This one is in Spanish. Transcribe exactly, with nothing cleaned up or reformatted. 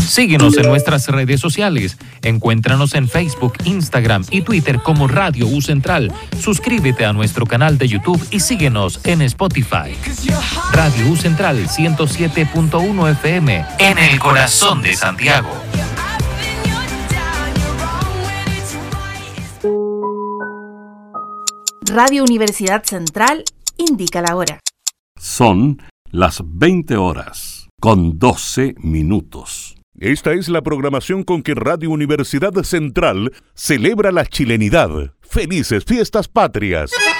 Síguenos en nuestras redes sociales. Encuéntranos en Facebook, Instagram y Twitter como Radio U Central. Suscríbete a nuestro canal de YouTube y síguenos en Spotify. Radio U Central ciento siete punto uno F M en el corazón de Santiago. Radio Universidad Central indica la hora. Son las veinte horas con doce minutos. Esta es la programación con que Radio Universidad Central celebra la chilenidad. ¡Felices Fiestas Patrias!